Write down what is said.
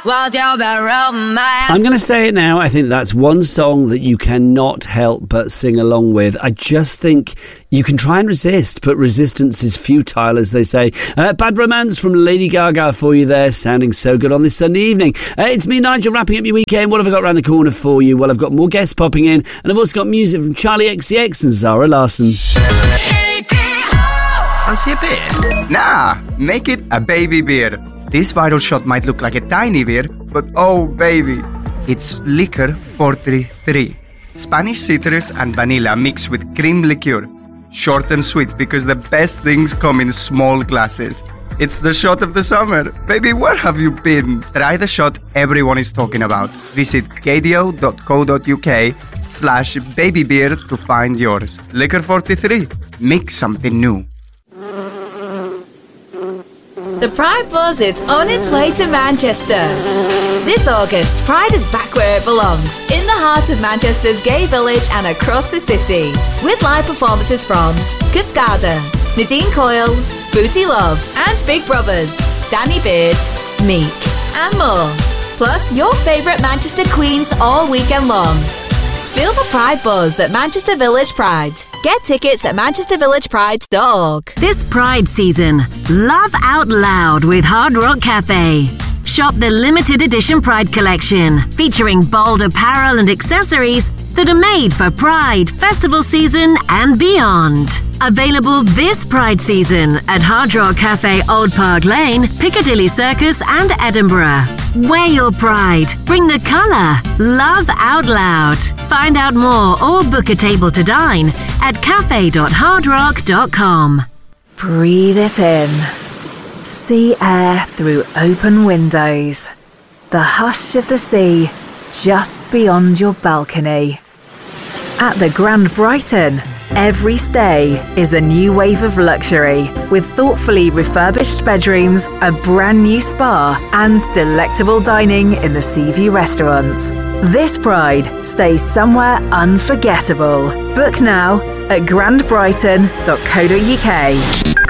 I'm going to say it now. I think that's one song that you cannot help but sing along with. I just think you can try and resist, but resistance is futile, as they say. Bad Romance from Lady Gaga for you there, sounding so good on this Sunday evening. It's me, Nigel, wrapping up your weekend. What have I got around the corner for you? Well, I've got more guests popping in, and I've also got music from Charlie XCX and Zara Larsson. Fancy a beer? Nah, make it a baby beer. This viral shot might look like a tiny beer, but oh baby, it's Liquor 43. Spanish citrus and vanilla mixed with cream liqueur. Short and sweet because the best things come in small glasses. It's the shot of the summer. Baby, where have you been? Try the shot everyone is talking about. Visit kdo.co.uk/babybeer to find yours. Liquor 43. Mix something new. The Pride Buzz is on its way to Manchester. This August, Pride is back where it belongs, in the heart of Manchester's gay village and across the city. With live performances from Cascada, Nadine Coyle, Booty Love and Big Brothers, Danny Beard, Meek and more. Plus your favourite Manchester queens all weekend long. Feel the Pride Buzz at Manchester Village Pride. Get tickets at manchestervillagepride.org. This Pride season, laugh out loud with Hard Rock Cafe. Shop the limited edition Pride collection, featuring bold apparel and accessories that are made for Pride, festival season and beyond. Available this Pride season at Hard Rock Cafe, Old Park Lane, Piccadilly Circus and Edinburgh. Wear your pride, bring the colour, love out loud. Find out more or book a table to dine at cafe.hardrock.com. Breathe it in. Sea air through open windows. The hush of the sea just beyond your balcony. At the Grand Brighton, every stay is a new wave of luxury with thoughtfully refurbished bedrooms, a brand new spa and delectable dining in the Seaview restaurant. This Pride, stay somewhere unforgettable. Book now at grandbrighton.co.uk.